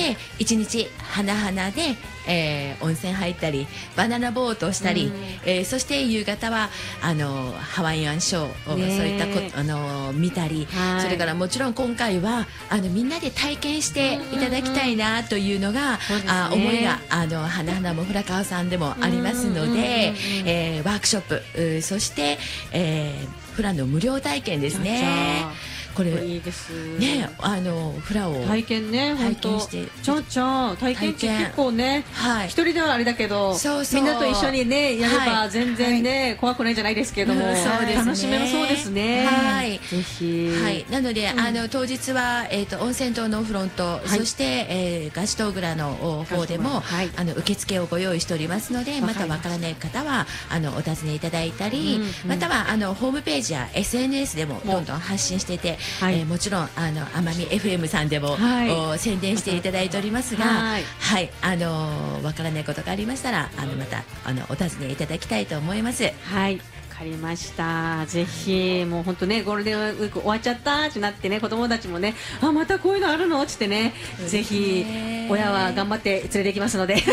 で1日花々で、温泉入ったりバナナボートをしたり、そして夕方はハワイアンショー、そういった見たり、それからもちろん今回はみんなで体験していただきたいなというのが、思いが花々もフラカオさんでもありますので、ワークショップ、そして、フラの無料体験ですね。これいいですね、フラを体験ね、 体験して、 ちゃん体験って結構ね、一人ではあれだけど、みんなと一緒にねやれば全然ね怖くないじゃないですけども、楽しめるそうですね。はい、ぜひ。はい、 なので当日は温泉島のフロント、そしてガシトーグラの方でも受付をご用意しておりますので、またわからない方はお尋ねいただいたり、またはホームページや SNS でもどんどん発信していて。もちろん奄美 FM さんでも、宣伝していただいておりますが、わからないことがありましたらまたお尋ねいただきたいと思います。 はい、わかりました。ぜひもう本当ね、ゴールデンウィーク終わっちゃったってなってね、子供たちもね、またこういうのあるのってね、ぜひ親は頑張って連れて行きますので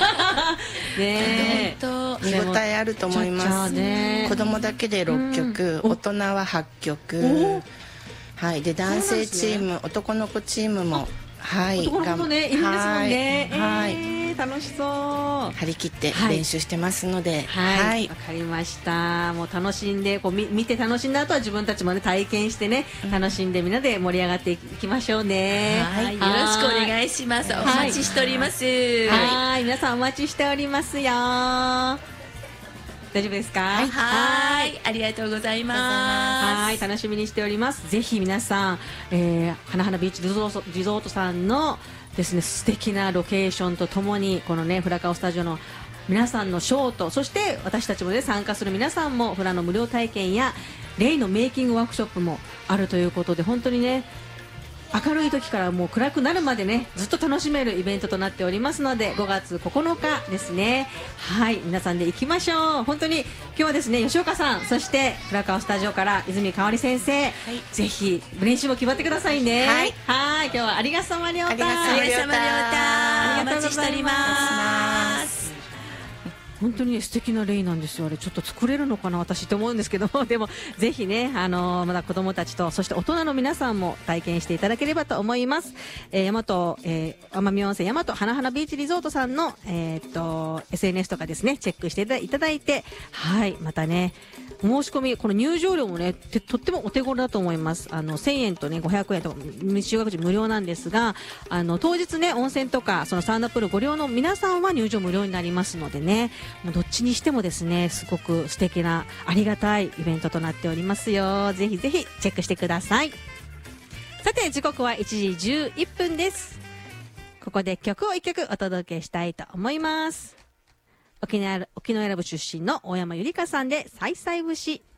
ね、見応えあると思います。子供だけで6曲、大人は8曲。はい、で男性チーム、男の子チームも、 男の子もねいるんですもんね。楽しそう。 張り切って練習してますので、 わかりました。もう楽しんで見て楽しんだ後は自分たちもね体験してね、楽しんでみんなで盛り上がっていきましょうね。 よろしくお願いします。お待ちしております。 はい、皆さんお待ちしておりますよ。大丈夫ですか？ はい、ありがとうございます。 はい、楽しみにしております。ぜひ皆さん、花々ビーチリゾートさんのですね、素敵なロケーションとともに、このねフラカオスタジオの皆さんのショート、そして私たちもね参加する皆さんもフラの無料体験やレイのメイキングワークショップもあるということで、本当にね明るい時からもう暗くなるまでねずっと楽しめるイベントとなっておりますので、5月9日ですね。はい、皆さんで行きましょう。本当に今日はですね、吉岡さん、そしてフラカオスタジオから泉香織先生、ぜひ練習も決まってくださいね。はい、今日はありがさまりょうた、 ありがとうございます。 本当に、ね、素敵なレイなんですよ。あれちょっと作れるのかな私って思うんですけども、でもぜひねまだ子どもたちと、そして大人の皆さんも体験していただければと思います。奄美温泉大和花々ビーチリゾートさんの、SNS とかですねチェックしていただいて、はい、またね申し込み、この入場料もねとってもお手頃だと思います。1000円とね500円とか就学時無料なんですが、当日ね温泉とかそのサウナプールご利用の皆さんは入場無料になりますのでね、もうどっちにしてもですねすごく素敵なありがたいイベントとなっておりますよ。ぜひぜひチェックしてください。さて時刻は1時11分です。ここで曲を1曲お届けしたいと思います。沖永良部出身の大山ゆりかさんでさいさい節。